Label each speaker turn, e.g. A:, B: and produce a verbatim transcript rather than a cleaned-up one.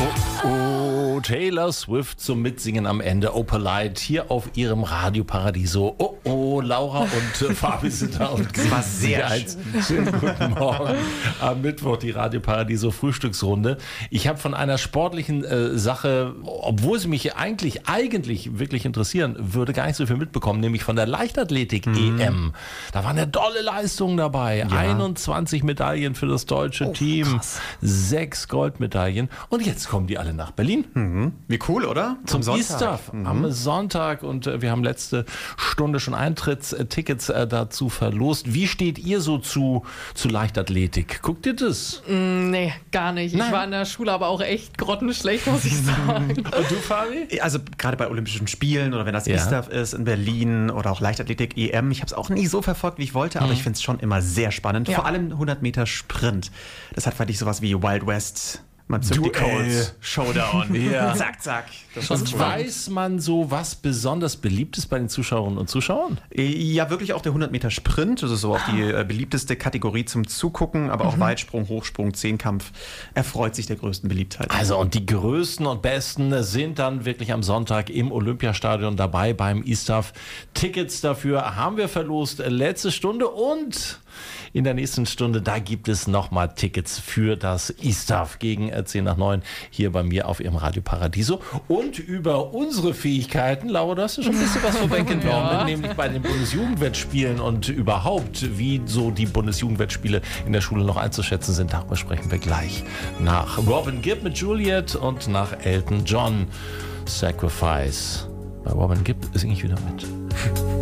A: Oh, oh, Taylor Swift zum Mitsingen am Ende. Oh, Polite hier auf ihrem Radio Paradiso. Oh, oh, Laura und äh, Fabi sind da und
B: das war sehr
A: schön. Schönen guten Morgen. Am Mittwoch die Radio Paradiso Frühstücksrunde. Ich habe von einer sportlichen äh, Sache, obwohl sie mich eigentlich, eigentlich wirklich interessieren würde, gar nicht so viel mitbekommen, nämlich von der Leichtathletik-E M. Mhm. Da waren ja tolle Leistungen dabei. Ja. einundzwanzig Medaillen für das deutsche oh, Team, krass. Sechs Goldmedaillen. Und jetzt kommen die alle nach Berlin.
B: Mhm. Wie cool, oder?
A: Zum E-Stuff mhm. am Sonntag. Und äh, wir haben letzte Stunde schon Eintrittstickets äh, dazu verlost. Wie steht ihr so zu, zu Leichtathletik? Guckt ihr das?
C: Mm, nee, gar nicht. Nein. Ich war in der Schule aber auch echt grottenschlecht, muss ich sagen.
A: Und du, Fabi?
B: Also gerade bei Olympischen Spielen oder wenn das ja. E-Stuff ist in Berlin oder auch Leichtathletik-E M. Ich habe es auch nie so verfolgt, wie ich wollte, aber mhm. ich finde es schon immer sehr spannend. Ja. Vor allem hundert Meter Sprint. Das hat, fand ich, sowas wie Wild West. Man zückt die Codes, Showdown, ja. zack, zack.
A: Das und weiß man so, was besonders beliebt ist bei den Zuschauerinnen und Zuschauern?
B: Ja, wirklich auch der hundert Meter Sprint. Das ist so auch die äh, beliebteste Kategorie zum Zugucken. Aber auch mhm. Weitsprung, Hochsprung, Zehnkampf erfreut sich der größten Beliebtheit.
A: Also und die größten und besten sind dann wirklich am Sonntag im Olympiastadion dabei beim E-Stuff. Tickets dafür haben wir verlost. Letzte Stunde und in der nächsten Stunde, da gibt es nochmal Tickets für das E-Stuff gegen zehn nach neun hier bei mir auf ihrem Radio Paradiso. Und über unsere Fähigkeiten, Laura, du hast ja schon ein bisschen was vorweggenommen, ja. nämlich bei den Bundesjugendwettspielen und überhaupt, wie so die Bundesjugendwettspiele in der Schule noch einzuschätzen sind. Darüber sprechen wir gleich nach Robin Gibb mit Juliet und nach Elton John. Sacrifice. Bei Robin Gibb singe ich wieder mit.